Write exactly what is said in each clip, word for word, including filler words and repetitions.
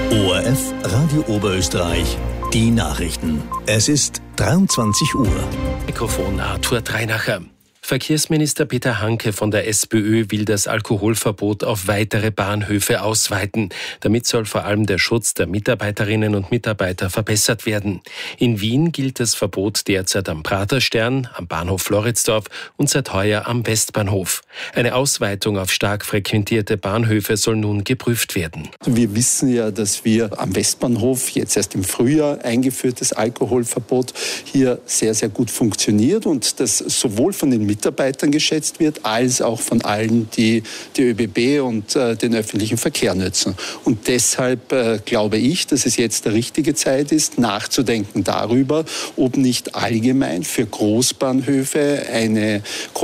O R F Radio Oberösterreich, die Nachrichten. Es ist dreiundzwanzig Uhr. Mikrofon Arthur Dreinacher. Verkehrsminister Peter Hanke von der SPÖ will das Alkoholverbot auf weitere Bahnhöfe ausweiten. Damit soll vor allem der Schutz der Mitarbeiterinnen und Mitarbeiter verbessert werden. In Wien gilt das Verbot derzeit am Praterstern, am Bahnhof Floridsdorf und seit heuer am Westbahnhof. Eine Ausweitung auf stark frequentierte Bahnhöfe soll nun geprüft werden. Wir wissen ja, dass wir am Westbahnhof jetzt erst im Frühjahr eingeführtes Alkoholverbot hier sehr, sehr gut funktioniert und das sowohl von den Mitarbeitern geschätzt wird, als auch von allen, die die ÖBB und äh, den öffentlichen Verkehr nutzen. Und deshalb äh, glaube ich, dass es jetzt die richtige Zeit ist, nachzudenken darüber, ob nicht allgemein für Großbahnhöfe eine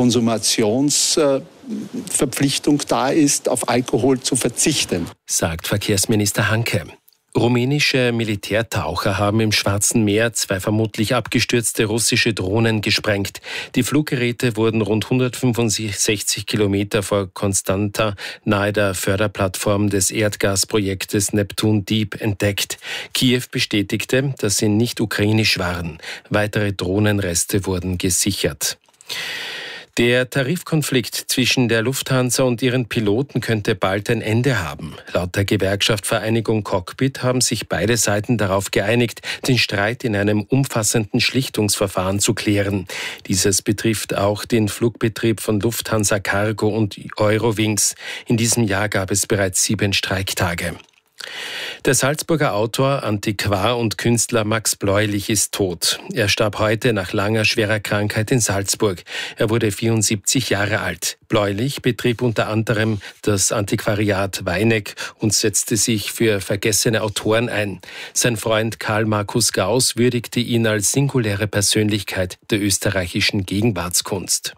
Konsumationsverpflichtung äh, da ist, auf Alkohol zu verzichten. Sagt Verkehrsminister Hanke. Rumänische Militärtaucher haben im Schwarzen Meer zwei vermutlich abgestürzte russische Drohnen gesprengt. Die Fluggeräte wurden rund hundertfünfundsechzig Kilometer vor Constanta nahe der Förderplattform des Erdgasprojektes Neptun Deep entdeckt. Kiew bestätigte, dass sie nicht ukrainisch waren. Weitere Drohnenreste wurden gesichert. Der Tarifkonflikt zwischen der Lufthansa und ihren Piloten könnte bald ein Ende haben. Laut der Gewerkschaft Vereinigung Cockpit haben sich beide Seiten darauf geeinigt, den Streit in einem umfassenden Schlichtungsverfahren zu klären. Dieses betrifft auch den Flugbetrieb von Lufthansa Cargo und Eurowings. In diesem Jahr gab es bereits sieben Streiktage. Der Salzburger Autor, Antiquar und Künstler Max Bläulich ist tot. Er starb heute nach langer, schwerer Krankheit in Salzburg. Er wurde vierundsiebzig Jahre alt. Bläulich betrieb unter anderem das Antiquariat Weineck und setzte sich für vergessene Autoren ein. Sein Freund Karl Markus Gauss würdigte ihn als singuläre Persönlichkeit der österreichischen Gegenwartskunst.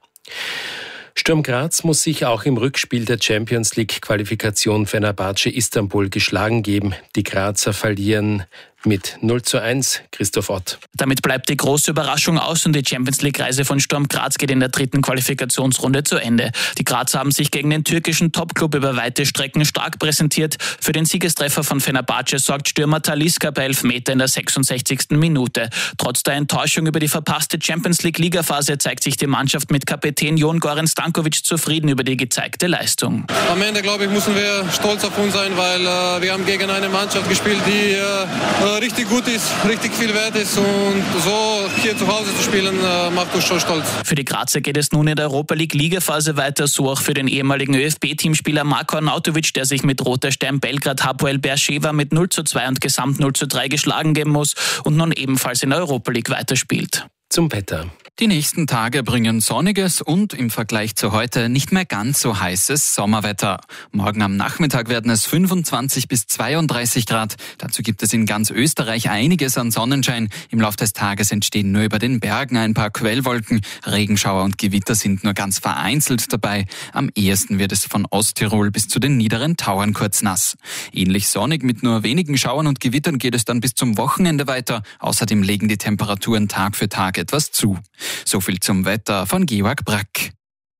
Sturm Graz muss sich auch im Rückspiel der Champions-League-Qualifikation Fenerbahce Istanbul geschlagen geben. Die Grazer verlieren mit null zu eins. Christoph Ott. Damit bleibt die große Überraschung aus und die Champions-League-Reise von Sturm Graz geht in der dritten Qualifikationsrunde zu Ende. Die Grazer haben sich gegen den türkischen Topclub über weite Strecken stark präsentiert. Für den Siegestreffer von Fenerbahce sorgt Stürmer Talisca bei Elfmeter in der sechsundsechzigsten Minute. Trotz der Enttäuschung über die verpasste Champions-League-Ligaphase zeigt sich die Mannschaft mit Kapitän Jon Goran Stankovic zufrieden über die gezeigte Leistung. Am Ende, glaube ich, müssen wir stolz auf uns sein, weil äh, wir haben gegen eine Mannschaft gespielt, die äh, richtig gut ist, richtig viel wert ist und so hier zu Hause zu spielen, äh, macht uns schon stolz. Für die Grazer geht es nun in der Europa League Ligaphase weiter, so auch für den ehemaligen ÖFB-Teamspieler Marko Arnautovic, der sich mit Roter Stern Belgrad Hapoel Beersheva mit null zu zwei und Gesamt null zu drei geschlagen geben muss und nun ebenfalls in der Europa League weiterspielt. Zum Wetter. Die nächsten Tage bringen sonniges und im Vergleich zu heute nicht mehr ganz so heißes Sommerwetter. Morgen am Nachmittag werden es fünfundzwanzig bis zweiunddreißig Grad. Dazu gibt es in ganz Österreich einiges an Sonnenschein. Im Laufe des Tages entstehen nur über den Bergen ein paar Quellwolken. Regenschauer und Gewitter sind nur ganz vereinzelt dabei. Am ehesten wird es von Osttirol bis zu den niederen Tauern kurz nass. Ähnlich sonnig mit nur wenigen Schauern und Gewittern geht es dann bis zum Wochenende weiter. Außerdem legen die Temperaturen Tag für Tag etwas zu. So viel zum Wetter von Georg Brack.